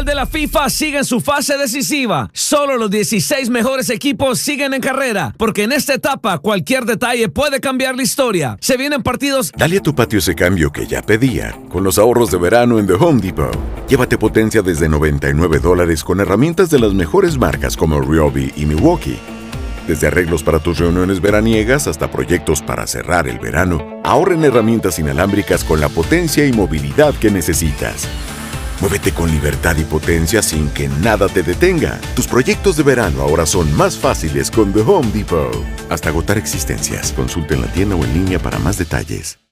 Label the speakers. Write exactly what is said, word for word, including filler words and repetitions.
Speaker 1: de la FIFA sigue en su fase decisiva. Solo los dieciséis mejores equipos siguen en carrera, porque en esta etapa cualquier detalle puede cambiar la historia. Se vienen partidos.
Speaker 2: Dale a tu patio ese cambio que ya pedía, con los ahorros de verano en The Home Depot. Llévate potencia desde noventa y nueve dólares con herramientas de las mejores marcas como Ryobi y Milwaukee. Desde arreglos para tus reuniones veraniegas hasta proyectos para cerrar el verano, ahorra en herramientas inalámbricas con la potencia y movilidad que necesitas. Muévete con libertad y potencia sin que nada te detenga. Tus proyectos de verano ahora son más fáciles con The Home Depot. Hasta agotar existencias. Consulta en la tienda o en línea para más detalles.